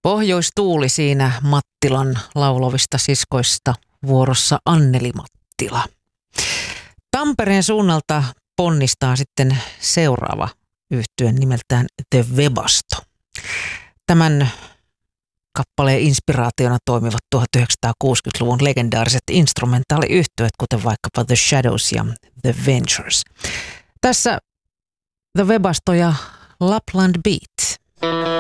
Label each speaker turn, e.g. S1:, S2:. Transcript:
S1: Pohjoistuuli siinä Mattilan laulovista siskoista, vuorossa Anneli Mattila. Tampereen suunnalta ponnistaa sitten seuraava yhtye nimeltään The Webasto. Tämän kappaleen inspiraationa toimivat 1960-luvun legendaariset instrumentaaliyhtyeet, kuten vaikkapa The Shadows ja The Ventures. Tässä The Webasto ja Lapland Beat.